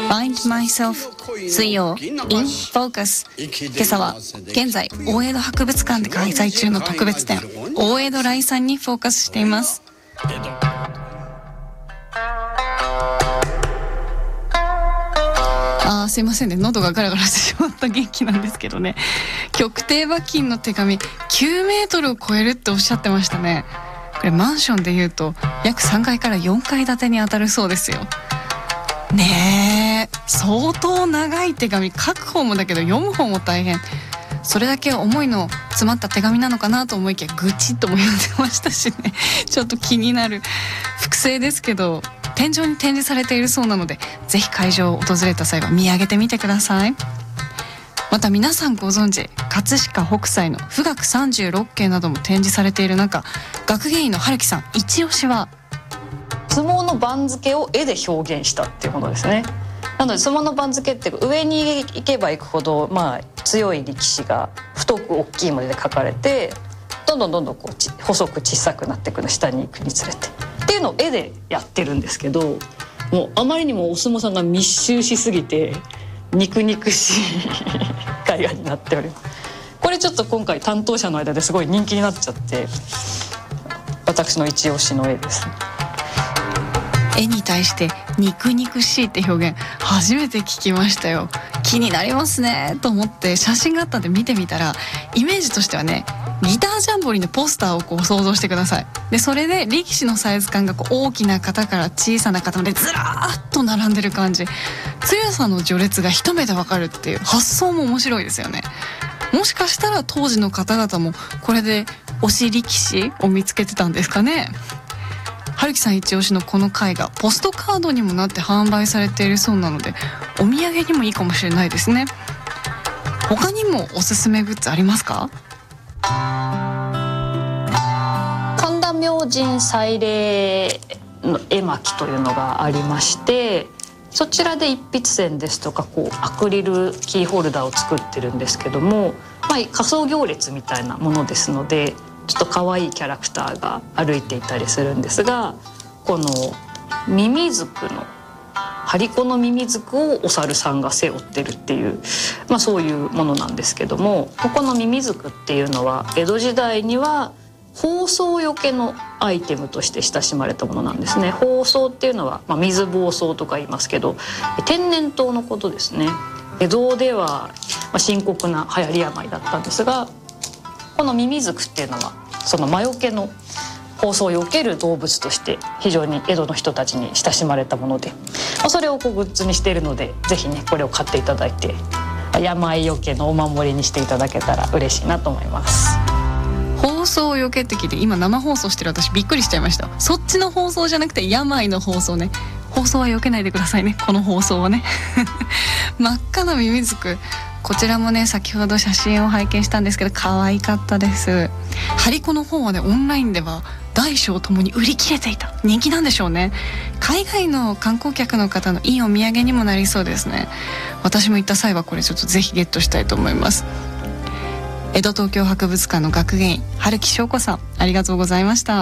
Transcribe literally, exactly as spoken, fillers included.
Find Myself 水曜 In Focus。 今朝は現在大江戸博物館で開催中の特別展大江戸来さんにフォーカスしています。あーすいませんね、喉がガラガラしてしまった元気なんですけどね。極低馬琴の手紙きゅうメートルを超えるっておっしゃってましたね。これマンションでいうと約さんがいからよんかい建てに当たるそうですよね。え相当長い手紙、書く方もだけど読む方も大変。それだけ思いの詰まった手紙なのかなと思いきや愚痴とも読んでましたしねちょっと気になる複製ですけど天井に展示されているそうなので、ぜひ会場を訪れた際は見上げてみてください。また皆さんご存知葛飾北斎の富岳さんじゅうろっけいなども展示されている中、学芸員の春樹さん一押しは相撲の番付を絵で表現したっていうものですね。なので相撲の番付って上に行けば行くほど、まあ、強い力士が太く大きい文字で書かれてどんどんどんどんこうち細く小さくなっていくの、下に行くにつれてっていうのを絵でやってるんですけど、もうあまりにもお相撲さんが密集しすぎて肉肉しい絵画になっております。これちょっと今回担当者の間ですごい人気になっちゃって私の一押しの絵です。 絵に対して肉肉しいって表現初めて聞きましたよ。気になりますねと思って写真があったんで見てみたら、イメージとしてはねギタージャンボリーのポスターをこう想像してください。でそれで力士のサイズ感がこう大きな方から小さな方までずらーっと並んでる感じ、強さの序列が一目でわかるっていう発想も面白いですよね。もしかしたら当時の方々もこれで推し力士を見つけてたんですかね。春樹さん一押しのこの絵画ポストカードにもなって販売されているそうなのでお土産にもいいかもしれないですね。他にもおすすめグッズありますか？ 神田明神祭礼の絵巻というのがありまして、そちらで一筆箋ですとかこうアクリルキーホルダーを作ってるんですけども、まあ、仮装行列みたいなものですのでちょっと可愛いキャラクターが歩いていたりするんですが、このミミズクの張り子のミミズクをお猿さんが背負ってるっていう、まあ、そういうものなんですけども、ここのミミズクっていうのは江戸時代には放送よけのアイテムとして親しまれたものなんですね。放送っていうのは、まあ、水疱瘡とか言いますけど天然痘のことですね。江戸では、まあ、深刻な流行り病だったんですが、このミミズクっていうのはその魔除けの放送を避ける動物として非常に江戸の人たちに親しまれたもので、それをこうグッズにしているのでぜひねこれを買っていただいて病除けのお守りにしていただけたら嬉しいなと思います。 放送よけって聞いて今生放送してる私びっくりしちゃいました。そっちの放送じゃなくて病の放送ね。放送は避けないでくださいね、この放送はね真っ赤なミミズク、こちらもね先ほど写真を拝見したんですけど可愛かったです。張り子の方はねオンラインでは大小ともに売り切れていた、人気なんでしょうね。海外の観光客の方のいいお土産にもなりそうですね。私も行った際はこれちょっとぜひゲットしたいと思います。江戸東京博物館の学芸員春木翔子さんありがとうございました。